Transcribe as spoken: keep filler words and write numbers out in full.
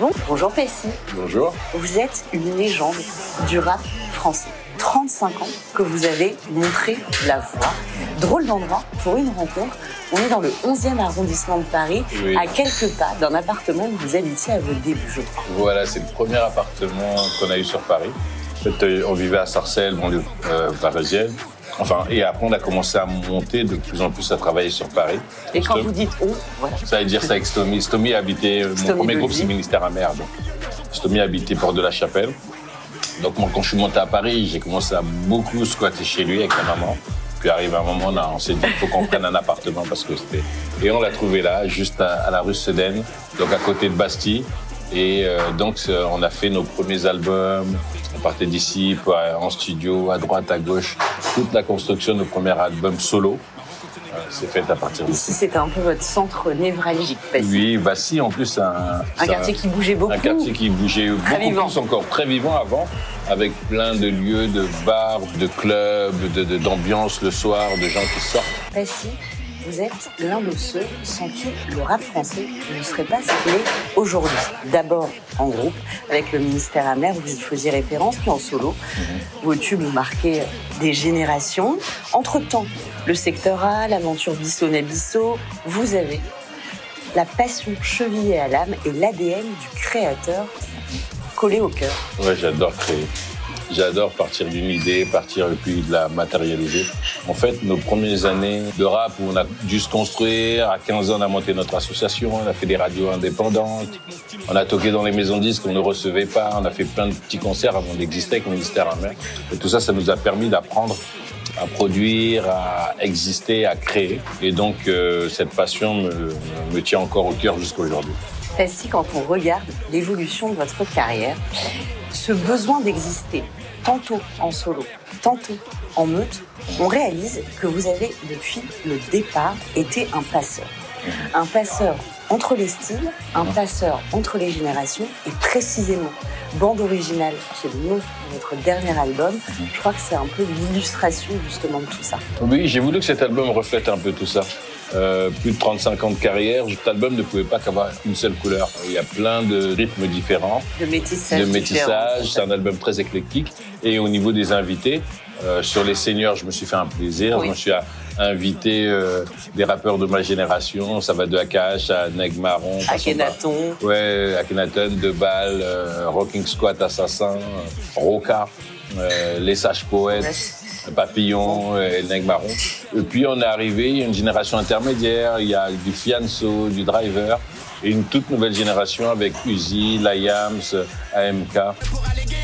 Bon, bonjour Pessi. Bonjour. Vous êtes une légende du rap français. trente-cinq ans que vous avez montré la voie. Drôle d'endroit pour une rencontre. On est dans le onzième arrondissement de Paris, oui. à quelques pas d'un appartement où vous habitiez à vos débuts, je crois. Voilà, c'est le premier appartement qu'on a eu sur Paris. En fait, on vivait à Sarcelles, banlieue euh, parisienne. Enfin, et après, on a commencé à monter de plus en plus à travailler sur Paris. Et quand Stom- vous dites on, voilà. Ça veut dire ça avec Stomy. Stomy habitait, Stomy mon premier de groupe, vie. c'est Ministère Amer. Donc, Stomy habitait Porte de la Chapelle. Donc, moi, quand je suis monté à Paris, j'ai commencé à beaucoup squatter chez lui avec ma maman. Puis arrive un moment, on, a, on s'est dit qu'il faut qu'on prenne un appartement parce que c'était... Et on l'a trouvé là, juste à, à la rue Sedaine, donc à côté de Bastille. Et euh, donc, on a fait nos premiers albums. On partait d'ici en studio, à droite, à gauche. Toute la construction de nos premiers albums solo, euh, c'est fait à partir d'ici. Ici, c'était un peu votre centre névralgique, Pessi. Oui, Bastille, en plus, c'est un... Un quartier qui bougeait beaucoup. Un quartier qui bougeait Très beaucoup vivant. plus encore, très vivant avant, avec plein de lieux, de bars, de clubs, de, de, d'ambiance le soir, de gens qui sortent. Pessi, vous êtes l'un de ceux sans qui le rap français ne serait pas ce qu'il est aujourd'hui. D'abord en groupe, avec le Ministère Amer, vous y faisiez référence, puis en solo. Mm-hmm. Vos tubes ont marqué des générations. Entre-temps, le secteur A, l'aventure Bissot-Nabisso, vous avez la passion chevillée à l'âme et l'A D N du créateur collé au cœur. Ouais, j'adore créer. J'adore partir d'une idée, partir et puis de la matérialiser. En fait, nos premières années de rap où on a dû se construire, à quinze ans, on a monté notre association, on a fait des radios indépendantes, on a toqué dans les maisons de disques, on ne recevait pas, on a fait plein de petits concerts avant d'exister avec le Ministère Amer. Et tout ça, ça nous a permis d'apprendre à produire, à exister, à créer. Et donc, euh, cette passion me, me tient encore au cœur jusqu'à aujourd'hui. Pessi, quand on regarde l'évolution de votre carrière, ce besoin d'exister, tantôt en solo, tantôt en meute, on réalise que vous avez, depuis le départ, été un passeur. Un passeur entre les styles, un passeur entre les générations, et précisément, Bande originale, qui est le nom de votre dernier album, je crois que c'est un peu l'illustration justement de tout ça. Oui, j'ai voulu que cet album reflète un peu tout ça. Euh, plus de trente-cinq ans de carrière, cet album ne pouvait pas qu'avoir une seule couleur. Il y a plein de rythmes différents. De métissage. De métissage, c'est un album très éclectique. Et au niveau des invités, euh, sur les seniors, je me suis fait un plaisir. Oui. Je me suis invité euh, des rappeurs de ma génération. Ça va de Akash à Neg Marron. Akhenaton. Par... Ouais, Akhenaton, Debal, euh, Rocking Squad Assassin, Roca, euh, Les Sages Poètes. Ouais. Papillon et Neg Marron. Et puis on est arrivé, il y a une génération intermédiaire, il y a du Fianso, du Driver, et une toute nouvelle génération avec Uzi, Layams, A M K.